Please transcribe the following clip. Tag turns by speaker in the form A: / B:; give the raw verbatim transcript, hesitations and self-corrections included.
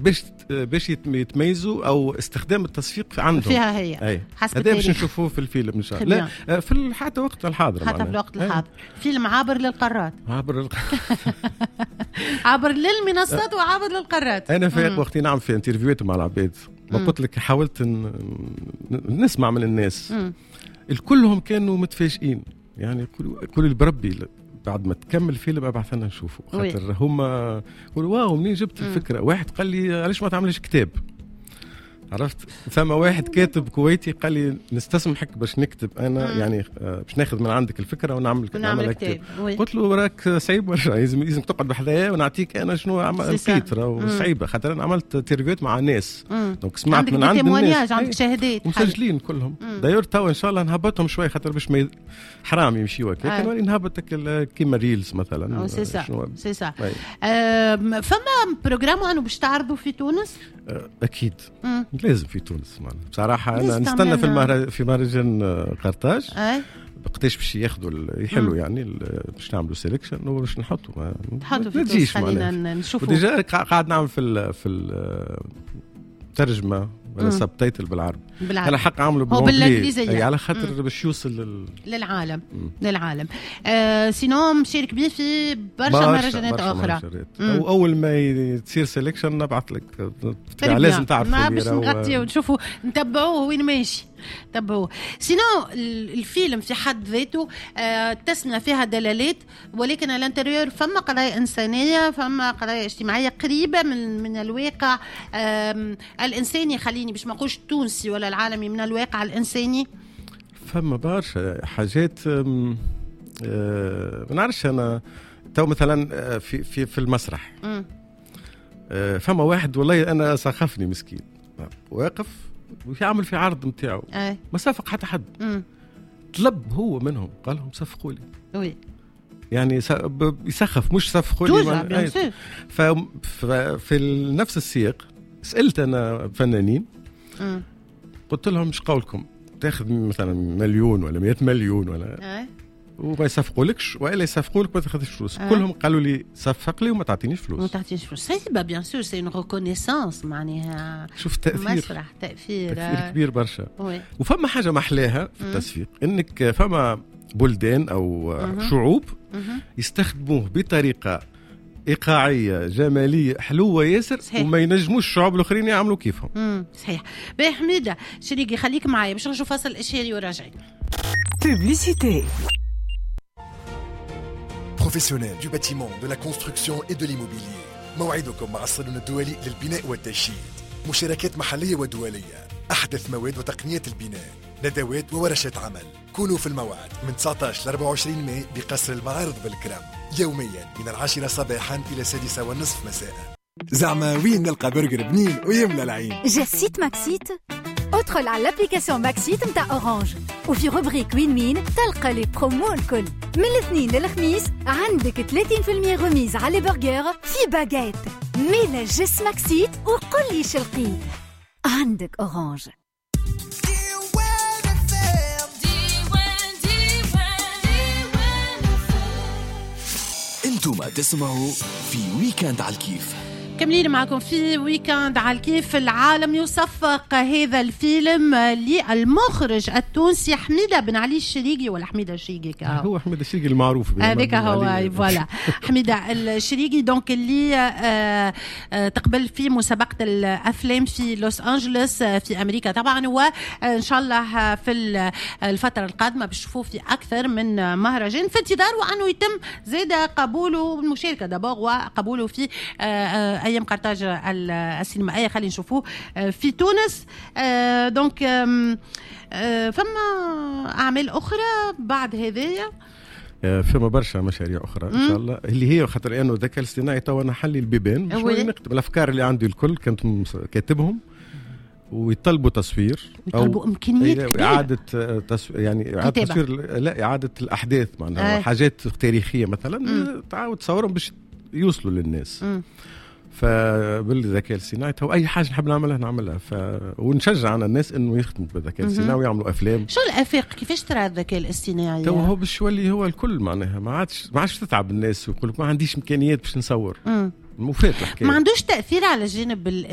A: باش باش يتميزوا او استخدام التصفيق عندهم
B: فيها هي
A: أي.
B: حسب
A: هذا باش نشوفوه في الفيلم ان شاء الله لا في حتى وقت الحاضر
B: حتى في الوقت الحاضر فيلم عابر للقارات
A: عابر للق...
B: عابر للمنصات وعابر للقارات.
A: انا في وقت نعمل في انترفيوهات مع العباد ما قلت لك حاولت ن... نسمع من الناس مم. الكلهم كانوا متفاجئين يعني كل كل اللي بربي بعد ما تكمل فيلم ابعث لنا نشوفه خاطر هما يقولوا واو منين جبت الفكره. واحد قال لي علاش ما تعملش كتاب عرفت ثم واحد كاتب كويتي قال لي نستسمحك باش نكتب انا مم. يعني باش ناخذ من عندك الفكره ونعمل نعمل كتاب. قلت له راك صعيب ولا لازم لازم تقعد بحذايا ونعطيك انا شنو لقيت راهو صعيبه خاطر انا عملت تيرفيوت مع ناس دونك سمعت من عند الناس
B: عندك شهادات
A: مسجلين كلهم داير تو ان شاء الله نهبطهم شوي خاطر باش ما حرام يمشيوا هكا نولي نهبطك كيما ريلز مثلا
B: سي سا سي سا فما بروجرام انه باش تعرضوا في تونس
A: اكيد مم. لازم في تونس معنا. بصراحه انا نستنى في المهر... في مهرجان قرطاج بقداش باش ياخذوا يحلوا يعني باش نعملوا سيلكشن وباش نحطوا ما
B: نحطوا في تونس خلينا نشوفوا
A: وديجا قاعد نعمل في ال... في الترجمه ولا سبتايتل بالعربي انا حق عملوا
B: بالانجليزيه
A: على خاطر باش يوصل لل...
B: للعالم مم. للعالم آه سينو مشارك بيه في برشا مهرجانات اخرى
A: واول ما تصير سيلكشن نبعث لك لازم تعرفوا
B: ما باش نغطيه ونشوفوا نتبعوه وين ماشي تبعوه. سينو الفيلم في حد ذاته آه تسمع فيها دلالات ولكن الانتريور فما قضايا انسانيه فما قضايا اجتماعيه قريبه من من الواقع آه الانساني خليني باش ما نقولش تونسي ولا العالمي من الواقع الانساني.
A: فما برشا حاجات آه ما نعرفش انا تو مثلا في في في المسرح آه فما واحد والله انا سخفني مسكين واقف ويعمل في عرض متاعه ما صافق حتى حد مم. طلب هو منهم قال لهم صفقوا لي
B: وي
A: يعني يسخف مش صفقوا لي ففي نفس السياق سألت أنا فنانين مم. قلت لهم مش قولكم تاخذ مثلا مليون ولا مئة مليون ولا أي. وما يصفقوا لكش والا يصفقوا لك ما تاخذش فلوس أه. كلهم قالوا لي صفق لي وما تعطينيش فلوس
B: ما تعطينيش فلوس سي با بيان سور سي اون ريكونيسانس معناها
A: شوف تاثير
B: مسرح تاثير
A: تاثير كبير برشا
B: وي.
A: وفما حاجه محلاها في التسويق انك فما بلدان او أه. شعوب أه. يستخدموه بطريقه ايقاعيه جماليه حلوه ياسر صحيح. وما ينجموش الشعوب الاخرين يعملوا كيفهم
B: امم صحيح. باهي حميده شريكي خليك معايا باش نشوف فاصل اشاري وراجعين.
C: Publicité.
D: Professionnels du bâtiment, de la construction et de l'immobilier. موعدكم مع الصالون الدولي للبناء والتشييد. مشاركات محلية ودولية. أحدث مواد وتقنيات البناء. ندوات وورشات عمل. كونوا في الموعد من تسعة عشر ل أربعة وعشرين ماي بقصر المعارض بالكرم. يوميا من العاشرة صباحا إلى السادسة والنصف مساء. زعما وين نلقى برجر بنين ويملى العين؟
E: جسيت ماكسيت. ادخل على الابليكاسيون ماكسيت نتاع اورانج وفي روبريك وين مين تلقى لي برومو الكل من الاثنين للخميس عندك ثلاثين بالمئة رميز على برجر في باجيت ميلا جس ماكسيت وقل لي شلقي عندك اورانج.
C: انتم تسمعوا في ويكند على الكيف.
B: كملين معكم في ويكند على الكيف. العالم يصفق هذا الفيلم للمخرج التونسي حميدة بن علي الشريقي ولا حميدة الشريقي
A: هو حميدة الشريقي المعروف
B: هذاك هو فوالا حميدة الشريقي دونك اللي آآ آآ تقبل في مسابقة الأفلام في لوس أنجلوس في أمريكا طبعا وإن شاء الله في الفترة القادمة بتشوفوه في أكثر من مهرجان في انتظار وأنه يتم زاد قبوله المشاركة دابور وقبوله في أيام قرطاج السينمائية خلينا نشوفوه في تونس. دونك فما أعمال أخرى بعد هذايا
A: فما برشا مشاريع أخرى إن شاء الله اللي هي خاطر أنه الذكاء الاصطناعي تو أنا حلي البيبان باش نكتب الأفكار اللي عندي الكل كنت كاتبهم ويطلبوا تصوير
B: يطلبوا إمكانيات كبيرة
A: إعادة تصوير يعني إعادة تصوير لا إعادة الأحداث معناها آه. حاجات تاريخية مثلا تعاود تصورهم باش يوصلوا للناس م. فبالذكاء الاصطناعي هو اي حاجه نحب نعملها نعملها ف... ونشجع على الناس انه يخدموا بالذكاء الاصطناعي ويعملوا افلام.
B: شو الافاق كيفاش ترى الذكاء الاصطناعي
A: تو هو باش يولي هو الكل معناها ما عادش ما عادش تتعب الناس ويقول لك ما عنديش امكانيات باش نصور مفات الحكايه
B: ما عندوش تاثير على الجانب